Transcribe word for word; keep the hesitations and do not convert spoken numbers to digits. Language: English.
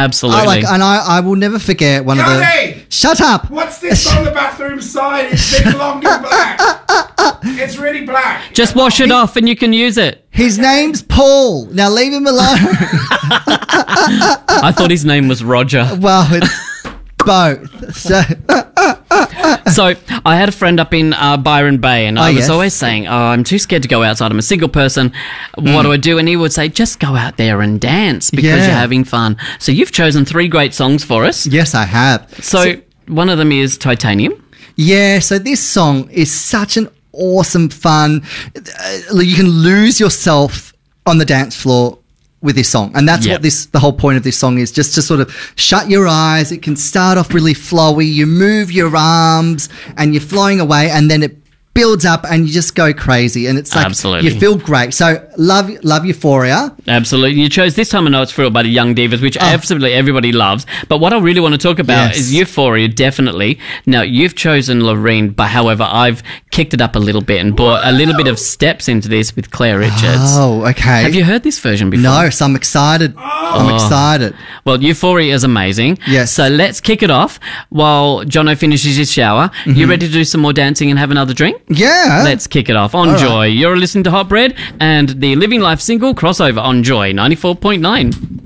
Absolutely. I like, and I, I will never forget one Johnny! of the. Shut up! What's this on the bathroom side? It's big, long, and black. It's really black. Just wash it off and you can use it. His name's Paul. Now leave him alone. I thought his name was Roger. Well, it's both. So. So I had a friend up in uh, Byron Bay, and Oh, I was yes. always saying, oh, I'm too scared to go outside. I'm a single person. What Mm. do I do? And he would say, just go out there and dance because Yeah. you're having fun. So you've chosen three great songs for us. Yes, I have. So, one of them is Titanium. Yeah, so this song is such an awesome fun. Uh, you can lose yourself on the dance floor with this song. And that's Yep. what this the whole point of this song is, just to sort of shut your eyes. It can start off really flowy. You move your arms and you're flowing away, and then it builds up and you just go crazy, and it's like Absolutely. you feel great. So love love Euphoria. Absolutely. You chose This Time I Know It's Real by the Young Divas, which absolutely everybody loves. But what I really want to talk about Yes. is Euphoria, definitely. Now, you've chosen Loreen, but however, I've kicked it up a little bit and brought a little bit of steps into this with Claire Richards. Oh, okay. Have you heard this version before? No, so I'm excited. I'm excited. Well, Euphoria is amazing. Yes. So let's kick it off while Jono finishes his shower. Mm-hmm. You ready to do some more dancing and have another drink? Yeah. Let's kick it off on All right. Joy. You're listening to Hot Bread and the Living Life single crossover on Joy ninety-four point nine.